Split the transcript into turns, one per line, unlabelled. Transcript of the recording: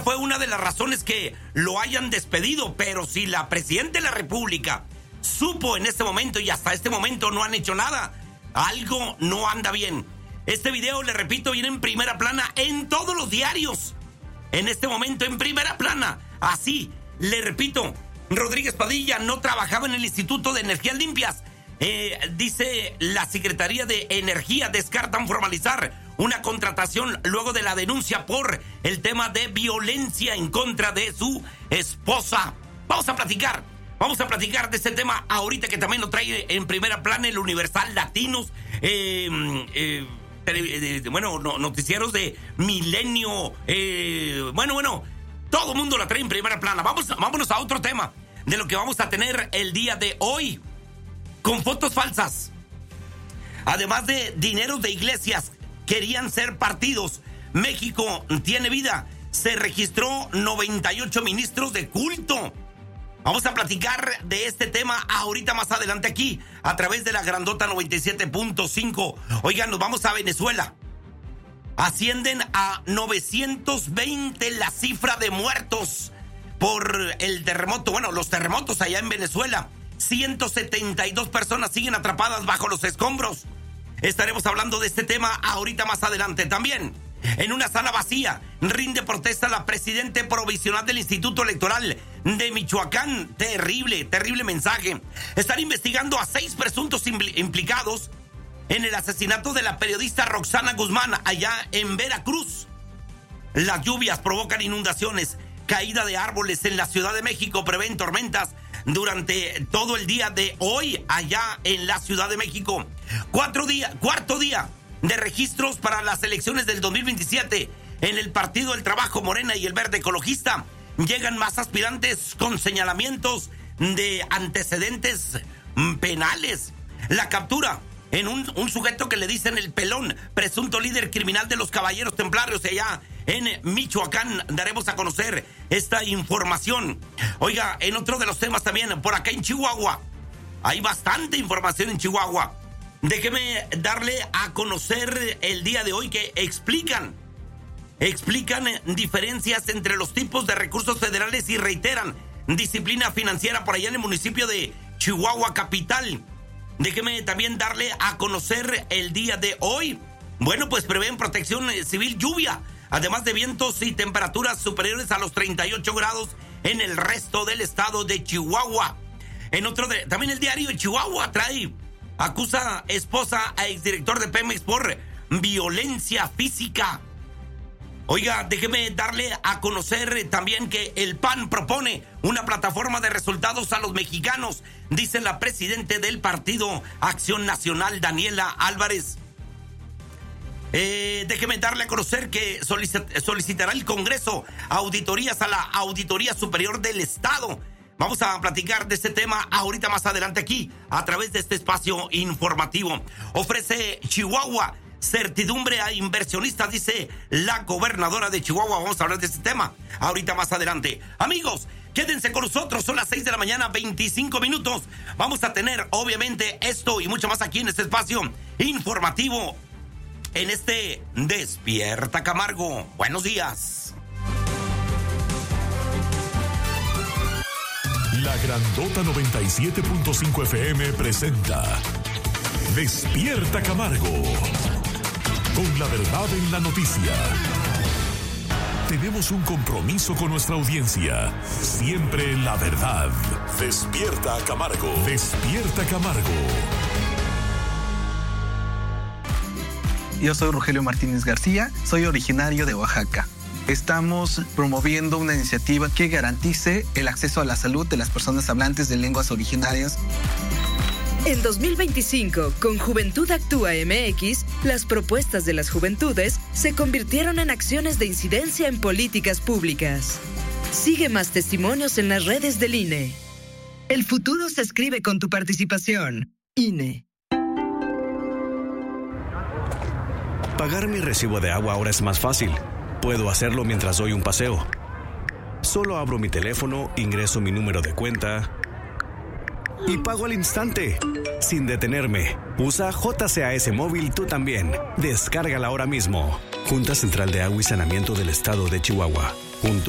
esa fue una de las razones que lo hayan despedido. Pero si la presidenta de la República supo en este momento y hasta este momento no han hecho nada, algo no anda bien. Este video, le repito, viene en primera plana en todos los diarios. En este momento en primera plana. Así, le repito, Rodríguez Padilla no trabajaba en el Instituto de Energías Limpias. Dice la Secretaría de Energía, descartan formalizar una contratación luego de la denuncia por el tema de violencia en contra de su esposa. Vamos a platicar de este tema ahorita, que también lo trae en primera plana el Universal, Latinos, noticieros de Milenio, todo el mundo la trae en primera plana. Vámonos a otro tema de lo que vamos a tener el día de hoy. Con fotos falsas, además de dineros de iglesias, querían ser partidos. México tiene vida. Se registró 98 ministros de culto. Vamos a platicar de este tema ahorita más adelante aquí, a través de la grandota 97.5. Oigan, nos vamos a Venezuela. Ascienden a 920 la cifra de muertos por el terremoto. Bueno, los terremotos allá en Venezuela. 172 personas siguen atrapadas bajo los escombros. Estaremos hablando de este tema ahorita más adelante. También, en una sala vacía, rinde protesta la presidenta provisional del Instituto Electoral de Michoacán. Terrible mensaje. Están investigando a 6 presuntos implicados en el asesinato de la periodista Roxana Guzmán allá en Veracruz. Las lluvias provocan inundaciones, caída de árboles en la Ciudad de México, prevén tormentas durante todo el día de hoy allá en la Ciudad de México. Cuarto día de registros para las elecciones del 2027. En el Partido del Trabajo, Morena y el Verde Ecologista llegan más aspirantes con señalamientos de antecedentes penales. La captura en un sujeto que le dicen el Pelón, presunto líder criminal de los Caballeros Templarios allá en Michoacán. Daremos a conocer esta información. Oiga, en otro de los temas también, por acá en Chihuahua, hay bastante información en Chihuahua. Déjeme darle a conocer el día de hoy que explican diferencias entre los tipos de recursos federales y reiteran disciplina financiera por allá en el municipio de Chihuahua capital. Déjeme también darle a conocer el día de hoy. Bueno, pues prevén protección civil lluvia, además de vientos y temperaturas superiores a los 38 grados en el resto del estado de Chihuahua. También el diario de Chihuahua acusa esposa a exdirector de Pemex por violencia física. Oiga, déjeme darle a conocer también que el PAN propone una plataforma de resultados a los mexicanos, dice la presidenta del Partido Acción Nacional, Daniela Álvarez. Déjeme darle a conocer que solicitará el Congreso auditorías a la Auditoría Superior del Estado. Vamos a platicar de este tema ahorita más adelante aquí, a través de este espacio informativo. Ofrece Chihuahua certidumbre a inversionistas, dice la gobernadora de Chihuahua. Vamos a hablar de este tema ahorita más adelante. Amigos, quédense con nosotros, son las 6 de la mañana, 25 minutos. Vamos a tener, obviamente, esto y mucho más aquí en este espacio informativo, en este Despierta Camargo. Buenos días.
La grandota 97.5 FM presenta Despierta Camargo, con la verdad en la noticia. Tenemos un compromiso con nuestra audiencia. Siempre la verdad. Despierta Camargo. Despierta Camargo.
Yo soy Rogelio Martínez García, soy originario de Oaxaca. Estamos promoviendo una iniciativa que garantice el acceso a la salud de las personas hablantes de lenguas originarias.
En 2025, con Juventud Actúa MX, las propuestas de las juventudes se convirtieron en acciones de incidencia en políticas públicas. Sigue más testimonios en las redes del INE. El futuro se escribe con tu participación. INE.
Pagar mi recibo de agua ahora es más fácil. Puedo hacerlo mientras doy un paseo. Solo abro mi teléfono, ingreso mi número de cuenta y pago al instante, sin detenerme. Usa JCAS Móvil tú también. Descárgala ahora mismo. Junta Central de Agua y Saneamiento del Estado de Chihuahua. Juntos